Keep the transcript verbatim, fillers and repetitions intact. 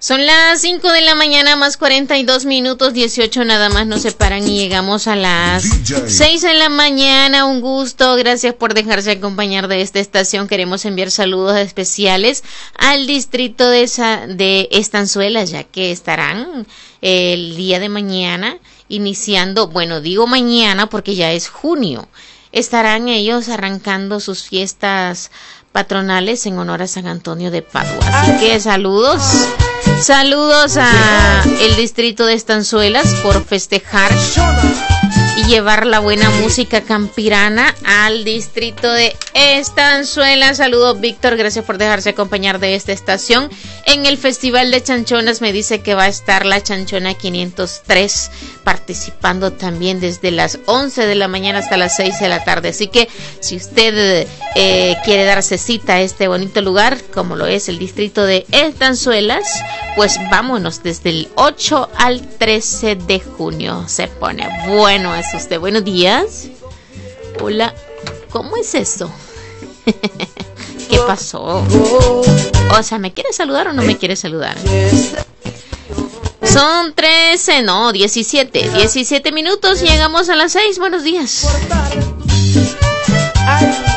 Son las cinco de la mañana más cuarenta y dos minutos, dieciocho nada más nos separan y llegamos a las seis de la mañana. Un gusto, gracias por dejarse acompañar de esta estación. Queremos enviar saludos especiales al distrito de, Sa- de Estanzuelas, ya que estarán el día de mañana iniciando, bueno, digo mañana porque ya es junio, estarán ellos arrancando sus fiestas patronales en honor a San Antonio de Padua. Así que saludos. Saludos a el distrito de Estanzuelas por festejar y llevar la buena música campirana al distrito de Estanzuelas. Saludos, Víctor, gracias por dejarse acompañar de esta estación. En el Festival de Chanchonas me dice que va a estar la Chanchona quinientos tres participando también desde las once de la mañana hasta las seis de la tarde. Así que si usted eh, quiere darse cita a este bonito lugar, como lo es el distrito de Estanzuelas, pues vámonos desde el ocho al trece de junio. Se pone bueno eso usted. Buenos días. Hola. ¿Cómo es eso? ¿Qué pasó? O sea, ¿me quiere saludar o no me quiere saludar? Son trece, no, diecisiete. diecisiete minutos, llegamos a las seis. Buenos días.